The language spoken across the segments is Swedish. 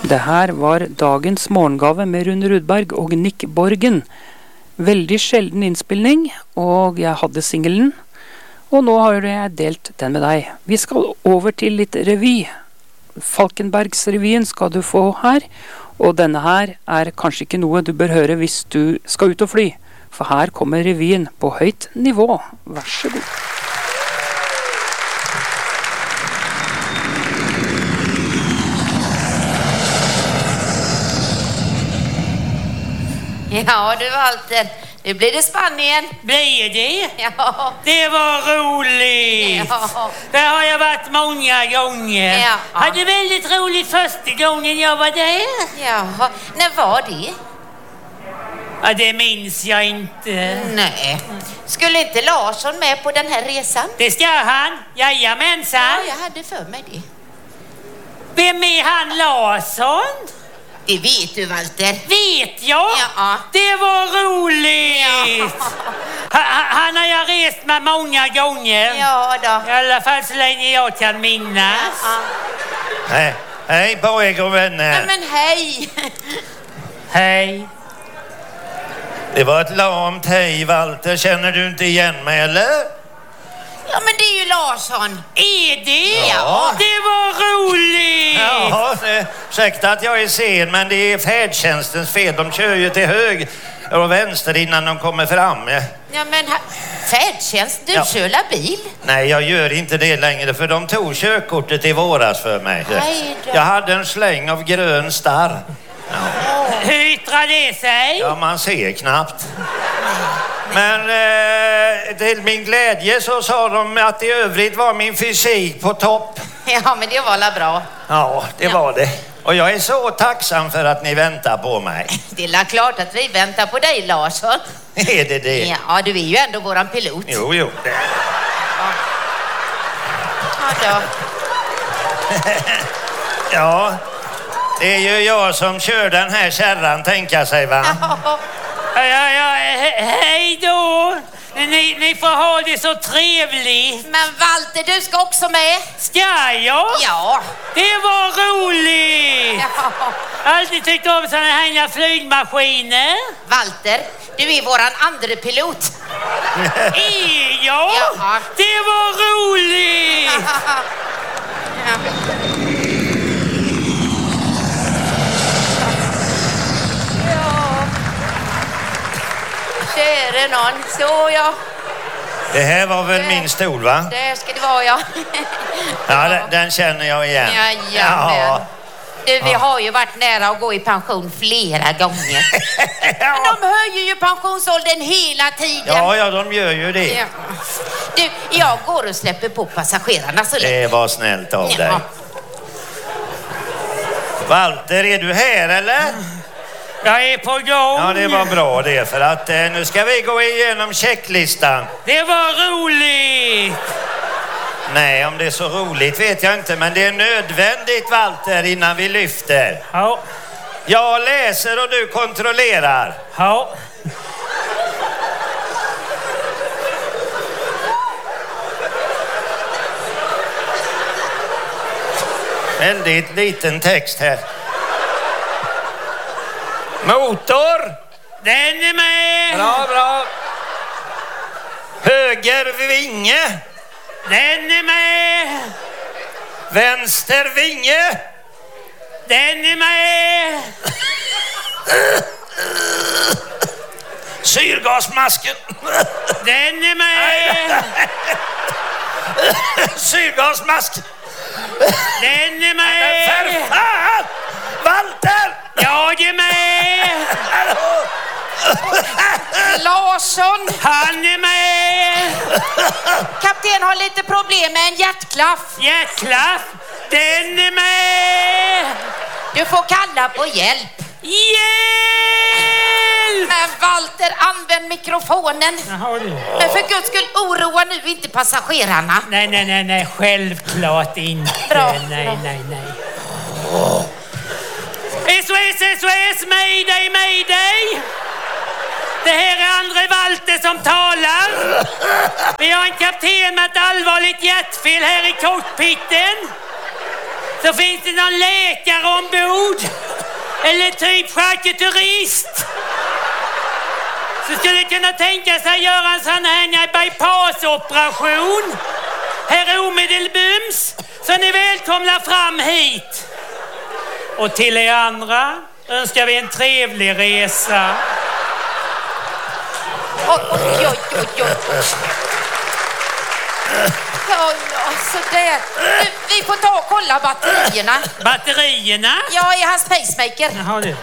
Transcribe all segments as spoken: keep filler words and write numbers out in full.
Det här var dagens morgengave med Rune Rudberg och Nick Borgen. Väldigt sjelden inspelning, och jag hade singeln. Och nu har jag delt den med dig. Vi ska över till lite revy. Falkenbergsrevyen ska du få här. Och denna här är kanske inte något du bör höra hvis du ska ut och fly. För här kommer revyen på högt nivå. Varsågod. Ja du Walter, nu blir det Spanien. Blir det? Ja. Det var roligt. Ja. Där har jag varit många gånger. Ja. Hade väldigt roligt första gången jag var där. Jaha, när var det? Ja, det minns jag inte. Nej. Skulle inte Larsson med på den här resan? Det ska han. Jajamensan. Ja, jag hade för mig det. Vem är han Larsson? Det vet du Walter. Vet jag? Ja. Det var roligt. Ja. Ha, han har jag rest med många gånger. Ja då. I alla fall så länge jag kan minnas. Ja. Hej, hej på er och vänner. Ja, men hej. Hej. Det var ett lamt hej, Walter. Känner du inte igen mig, eller? Ja, men det är ju Larsson. Är det? Ja. Det var roligt. Ja, det, ursäkta att jag är sen, men det är färdtjänstens fel. De kör ju till höger och vänster innan de kommer fram. Ja, men ha- färdtjänst, du Ja. kör la bil? Nej, jag gör inte det längre, för de tog körkortet i våras för mig. Aj då. Jag hade en släng av grön starr. Hur yttrar det sig? Ja, man ser knappt. Men eh, till min glädje så sa de att i övrigt var min fysik på topp. Ja, men det var la bra. Ja, det Ja. var det. Och jag är så tacksam för att ni väntar på mig. Det är la klart att vi väntar på dig, Larsson. Är det det? Ja, du är ju ändå våran pilot. Jo, jo. Det. Ja, då. Ja, det är ju jag som kör den här kärran, tänka sig, va? Ja. Ja, ja, ja, he- hej då. Ni, ni får ha det så trevligt. Men Walter, du ska också med. Ska jag? Ja. Det var roligt. Ja. Jag har alltid tyckt om såna här flygmaskiner. Walter, du är våran andre pilot. Är jag? Ja. Det var roligt. Ja. Käre någon, så ja. Det här var väl min stol, va? Där ska det vara, ja. Ja, den, den känner jag igen. Jajamän. Du, vi har ju varit nära att gå i pension flera gånger. Men de höjer ju pensionsåldern hela tiden. Ja, ja, de gör ju det. Ja. Du, jag går och släpper på passagerarna så länge. Det var snällt av dig. Ja. Walter, är du här, eller? Jag är på gång. Ja, det var bra det, för att eh, nu ska vi gå igenom checklistan. Det var roligt. Nej, om det är så roligt vet jag inte, men det är nödvändigt, Walter, innan vi lyfter. Ja. Jag läser och du kontrollerar. Ja. Väldigt liten text här. Motor. Den är med. Bra, bra. Höger vinge. Den är med. Vänster vinge. Den är med. Syrgasmasken. Den är med. Syrgasmask. Den är För med. fan! Walter! Jag är med. Larsson, Han är med. kapten har lite problem med en hjärtklaff. Hjärtklaff. Den är med. Du får kalla på hjälp. Hjälp! Men Walter, använd mikrofonen. Jaha, du. Men för guds skull, oroa nu inte passagerarna. Nej, nej, nej, nej, självklart inte. Bra, Nej, bra. nej, nej. S O S, S O S, mayday, mayday! Det här är Andre Walter som talar. Vi har en kapten med ett allvarligt hjärtfel här i cockpiten. Så finns det någon läkare ombord. period. Eller typ charterturist. Så skulle kunna tänka sig göra en sån här bypassoperation. Här omedelbums. Så ni välkomna fram hit. Och till er andra önskar vi en trevlig resa. Oj, oj, oj, oj, oj. Ja, så där. Du, vi får ta och kolla batterierna. Batterierna? Ja, i hans pacemaker. Jaha, du.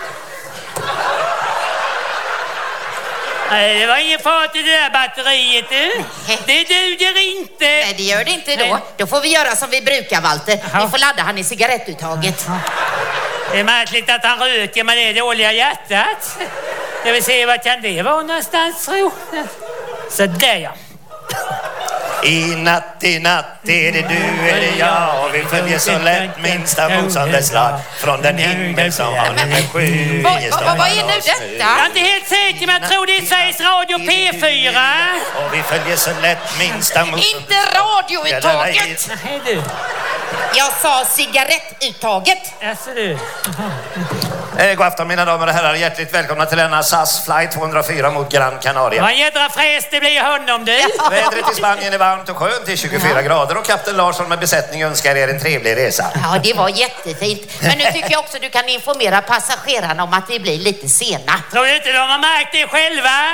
Nej, det var ingen fart i det där batteriet, du. Det duger inte. Nej, det gör det inte då. Då får vi göra som vi brukar, Walter. Jaha. Vi får ladda han i cigarettuttaget. Det är märkligt att han röker med det dåliga hjärtat. Jag vill se vad kan det vara någonstans, tro. Så där, ja. I natt, i natt är det du, är det jag, och vi följer så lätt minsta motståndarslag från den himmel som har nummer sju. Vad, vad, vad är nu detta? Jag är inte helt säker, men jag tror det är Sveriges Radio P fyra. Och vi följer så lätt minsta motståndarslag. Inte radiouttaget! Nej, du. Jag sa cigarettuttaget. Alltså, du. Eh, god afton mina damer och herrar, hjärtligt välkomna till denna S A S flight tvåhundrafyra mot Gran Canaria. Vad jädra fräs det blir honom, du. Vädret i Spanien är varmt och skönt till tjugofyra grader och kapten Larsson med besättning önskar er en trevlig resa. Ja, det var jättefint. Men nu tycker jag också att du kan informera passagerarna om att vi blir lite sena. Tror du inte de har märkt det själva?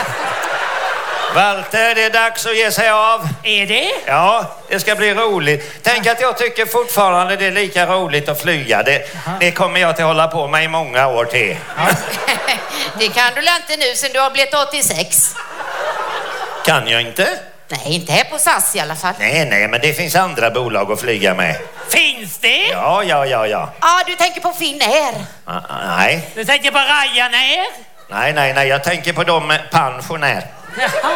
Walter, det är dags att ge sig av. Är det? Ja, det ska bli roligt. Tänk att jag tycker fortfarande det är lika roligt att flyga. Det, det kommer jag till hålla på med i många år till. Det kan du inte nu sen du har blivit åttiosex. Kan jag inte? Nej, inte här på S A S i alla fall. Nej, nej, men det finns andra bolag att flyga med. Finns det? Ja, ja, ja, ja. Ja, du tänker på Finnair. Ah, nej, Du tänker på Ryanair? nej, nej, nej. Jag tänker på dem med pensionär. Jaha.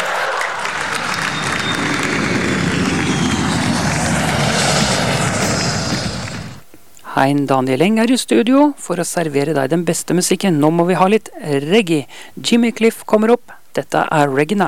Hein Daniel Eng er i studio for å servere deg den beste musikken. Nå må vi ha litt reggae. Jimmy Cliff kommer opp. Dette er Reggae Night.